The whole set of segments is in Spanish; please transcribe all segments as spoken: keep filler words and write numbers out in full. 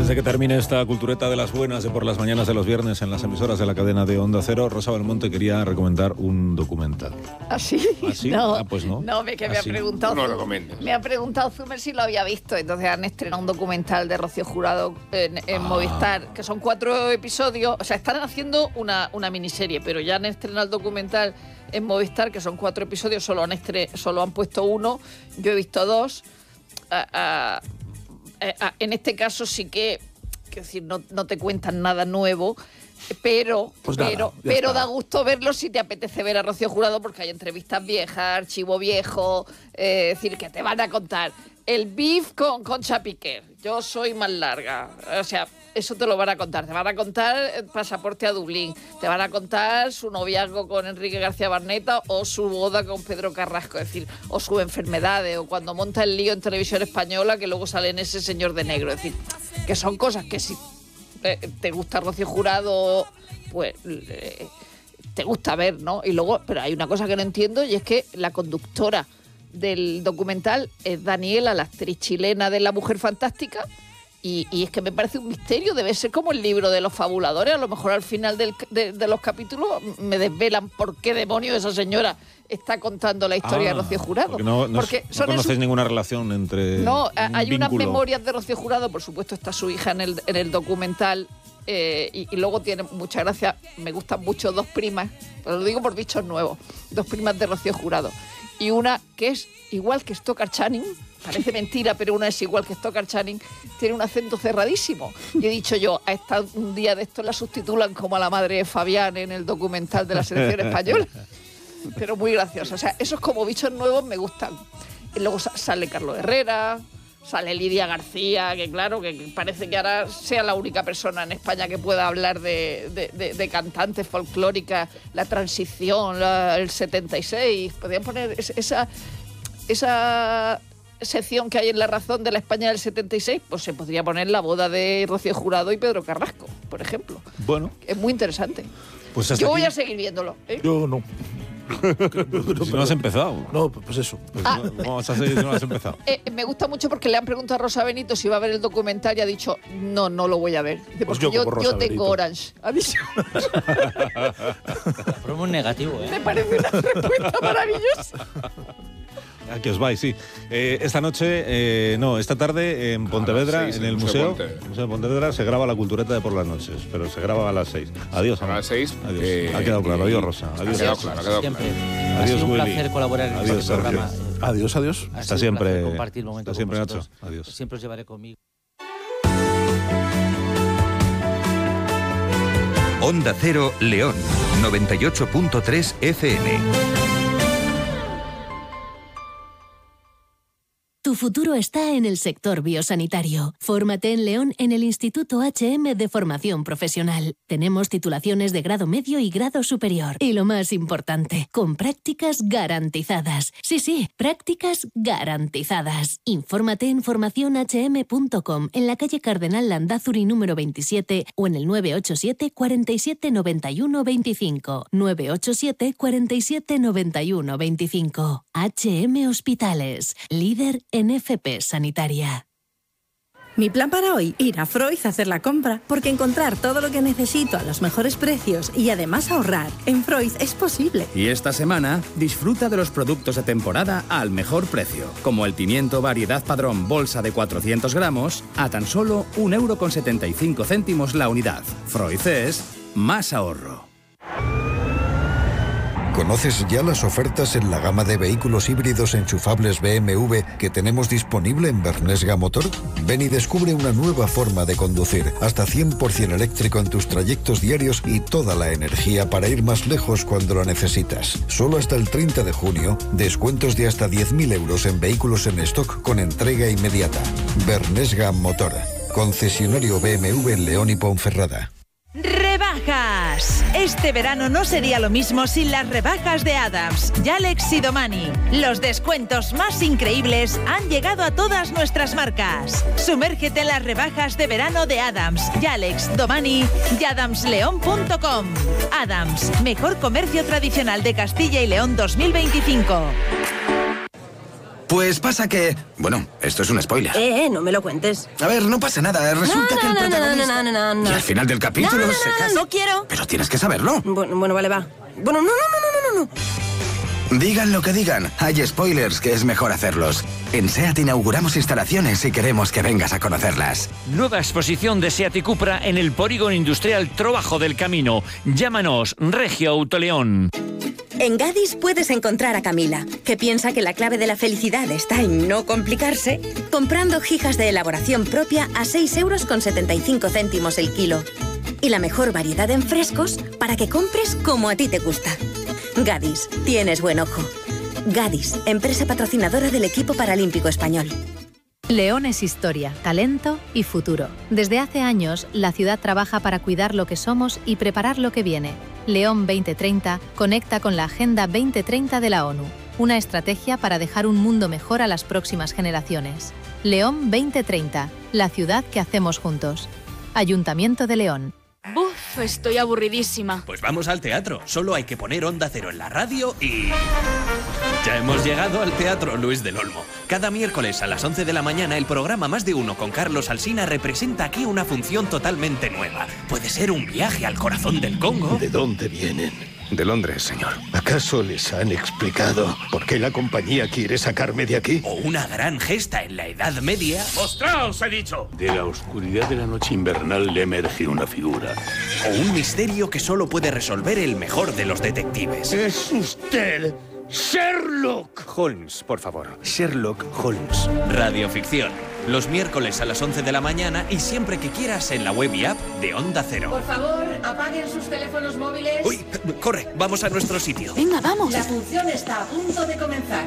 Antes de que termine esta cultureta de las buenas de por las mañanas de los viernes en las emisoras de la cadena de Onda Cero, Rosa Belmonte quería recomendar un documental. ¿Ah, sí? ¿Ah, sí? No, ah, pues no. No, me, que me ha ¿Ah, sí? preguntado. No lo recomiendas. Me ha preguntado Zumer si lo había visto. Entonces han estrenado un documental de Rocío Jurado en, en Ah. Movistar, que son cuatro episodios. O sea, están haciendo una, una miniserie, pero ya han estrenado el documental en Movistar, que son cuatro episodios. Solo han, estre solo han puesto uno. Yo he visto dos. Ah, ah, ah, en este caso sí que... Es decir, no, no te cuentan nada nuevo, pero, Pues nada, pero, ya pero está. da gusto verlo si te apetece ver a Rocío Jurado, porque hay entrevistas viejas, archivo viejo, eh, es decir, que te van a contar el beef con Concha Piquer. Yo soy más larga, o sea, eso te lo van a contar. Te van a contar el pasaporte a Dublín, te van a contar su noviazgo con Enrique García Barneta o su boda con Pedro Carrasco, es decir, o sus enfermedades, o cuando monta el lío en Televisión Española, que luego sale en Ese señor de negro, es decir, que son cosas que si eh, te gusta Rocío Jurado, pues eh, te gusta ver, ¿no? Y luego, pero hay una cosa que no entiendo, y es que la conductora del documental es Daniela, la actriz chilena de La Mujer Fantástica, y, y es que me parece un misterio, debe ser como el libro de los fabuladores. A lo mejor al final del, de, de los capítulos me desvelan por qué demonios esa señora está contando la historia Ah, de Rocío Jurado. Porque no, no, Porque no son conocéis esos- ninguna relación entre. No, un hay unas vínculo. memorias de Rocío Jurado, por supuesto está su hija en el, en el documental, eh, y, y luego tiene mucha gracia, me gustan mucho dos primas, pero lo digo por bichos nuevos, dos primas de Rocío Jurado, y una que es igual que Stockard Channing, parece mentira, pero una es igual que Stockard Channing, tiene un acento cerradísimo. Y he dicho yo, a esta un día de estos la sustitulan como a la madre de Fabián en el documental de la selección española. Pero muy gracioso. O sea, esos como bichos nuevos me gustan. Y luego sa- sale Carlos Herrera, sale Lidia García, que claro, que que parece que ahora sea la única persona en España que pueda hablar de, de, de, de cantantes folclóricas, la transición, la- el setenta y seis. Podrían poner es- esa, esa sección que hay en La Razón de la España del setenta y seis, pues se podría poner la boda de Rocío Jurado y Pedro Carrasco, por ejemplo. Bueno, Es muy interesante. pues hasta Yo aquí. voy a seguir viéndolo, ¿eh? Yo no. Si no has empezado. No, pues eso. Pues Ah. no, ¿cómo vas a seguir si no has empezado? Eh, me gusta mucho porque le han preguntado a Rosa Benito si va a ver el documental y ha dicho, no, no lo voy a ver. Dice, Pues porque yo yo, como yo Rosa tengo Benito. Orange. Ha dicho, Promo negativo, ¿eh? me parece una respuesta maravillosa. A que os vais, sí. Eh, esta noche, eh, no, esta tarde en Pontevedra, seis, en en el el museo, Museo Ponte. el museo de Pontevedra, se graba la cultureta de por las noches, pero se graba a las seis. Adiós, A Ana. las seis, Adiós. eh, ha quedado claro. y- Adiós, Rosa. Ha Adiós. quedado claro, ha quedado Siempre. claro. Ha Adiós, sido un Willy. placer colaborar en Adiós, este programa. Sergio. Eh, Adiós, adiós. ha Hasta sido un placer siempre. compartir el momento Hasta con siempre, Nacho. vosotros. Adiós. Siempre os llevaré conmigo. Onda Cero León, noventa y ocho punto tres F M. Tu futuro está en el sector biosanitario. Fórmate en León en el Instituto H M de Formación Profesional. Tenemos titulaciones de grado medio y grado superior. Y lo más importante, con prácticas garantizadas. Sí, sí, prácticas garantizadas. Infórmate en formación h m punto com, en la calle Cardenal Landázuri número veintisiete o en el nueve ocho siete, cuatro siete nueve uno dos cinco. nueve ocho siete, cuatro siete nueve uno dos cinco. H M Hospitales, líder en F P sanitaria. Mi plan para hoy, ir a Freud a hacer la compra, porque encontrar todo lo que necesito a los mejores precios y además ahorrar en Freud es posible. Y esta semana, disfruta de los productos de temporada al mejor precio, como el pimiento variedad Padrón bolsa de cuatrocientos gramos a tan solo un euro con setenta y cinco céntimos la unidad. Freud es más ahorro. ¿Conoces ya las ofertas en la gama de vehículos híbridos enchufables B M W que tenemos disponible en Bernesga Motor? Ven y descubre una nueva forma de conducir, hasta cien por ciento eléctrico en tus trayectos diarios y toda la energía para ir más lejos cuando lo necesitas. Solo hasta el treinta de junio, descuentos de hasta diez mil euros en vehículos en stock con entrega inmediata. Bernesga Motor, concesionario B M W en León y Ponferrada. ¡Rebajas! Este verano no sería lo mismo sin las rebajas de Adams, Yalex y Domani. Los descuentos más increíbles han llegado a todas nuestras marcas. Sumérgete en las rebajas de verano de Adams, Yalex, Domani y adams león punto com. Adams, mejor comercio tradicional de Castilla y León dos mil veinticinco. Pues pasa que... Bueno, esto es un spoiler. Eh, eh, no me lo cuentes. A ver, no pasa nada. Resulta no, que el no, protagonista... No, no, no, no, no. Y al final del capítulo no, no, se no, casa... No, no quiero. Pero tienes que saberlo. Bueno, bueno, vale, va. Bueno, no, no, no, no, no, no. Digan lo que digan, hay spoilers que es mejor hacerlos. En SEAT inauguramos instalaciones y queremos que vengas a conocerlas. Nueva exposición de SEAT y Cupra en el Polígono Industrial Trobajo del Camino. Llámanos, Regio Autoleón. En Gadis puedes encontrar a Camila, que piensa que la clave de la felicidad está en no complicarse, comprando gijas de elaboración propia a seis euros con setenta y cinco céntimos el kilo. Y la mejor variedad en frescos para que compres como a ti te gusta. Gadis, tienes buen ojo. Gadis, empresa patrocinadora del equipo paralímpico español. León es historia, talento y futuro. Desde hace años, la ciudad trabaja para cuidar lo que somos y preparar lo que viene. León veinte treinta conecta con la Agenda veinte treinta de la ONU, una estrategia para dejar un mundo mejor a las próximas generaciones. León veinte treinta, la ciudad que hacemos juntos. Ayuntamiento de León. Buf, estoy aburridísima. Pues vamos al teatro. Solo hay que poner Onda Cero en la radio y... Ya hemos llegado al Teatro Luis del Olmo. Cada miércoles a las once de la mañana el programa Más de Uno con Carlos Alsina representa aquí una función totalmente nueva. Puede ser un viaje al corazón del Congo. ¿De dónde vienen? De Londres, señor. ¿Acaso les han explicado por qué la compañía quiere sacarme de aquí? O una gran gesta en la Edad Media. ¡Mostraos, he dicho! De la oscuridad de la noche invernal le emerge una figura. O un misterio que solo puede resolver el mejor de los detectives. ¡Es usted! ¡Sherlock! Holmes, por favor. Sherlock Holmes. Radioficción. Los miércoles a las once de la mañana y siempre que quieras en la web y app de Onda Cero. Por favor, apaguen sus teléfonos móviles. Uy, corre, vamos a nuestro sitio. Venga, vamos. La función está a punto de comenzar.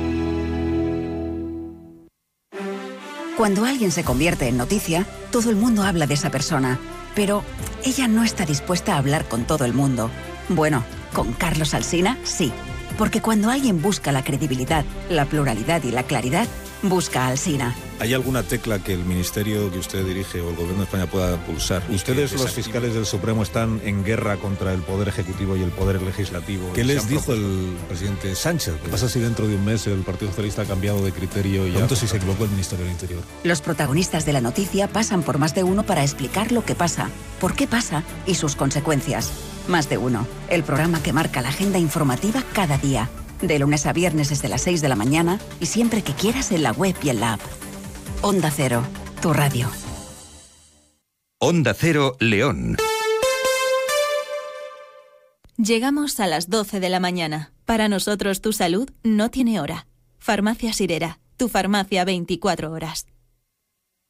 Cuando alguien se convierte en noticia, todo el mundo habla de esa persona. Pero ella no está dispuesta a hablar con todo el mundo. Bueno, con Carlos Alsina, sí. Porque cuando alguien busca la credibilidad, la pluralidad y la claridad, busca a Alsina. ¿Hay alguna tecla que el ministerio que usted dirige o el gobierno de España pueda pulsar? Ustedes, los fiscales del Supremo, están en guerra contra el Poder Ejecutivo y el Poder Legislativo. ¿Qué les dijo el presidente Sánchez? ¿Qué pasa si dentro de un mes el Partido Socialista ha cambiado de criterio y ya... si se equivocó el Ministerio del Interior? Los protagonistas de la noticia pasan por Más de Uno para explicar lo que pasa, por qué pasa y sus consecuencias. Más de Uno, el programa que marca la agenda informativa cada día. De lunes a viernes desde las seis de la mañana y siempre que quieras en la web y en la app. Onda Cero, tu radio. Onda Cero, León. Llegamos a las doce de la mañana. Para nosotros tu salud no tiene hora. Farmacia Sirera, tu farmacia veinticuatro horas.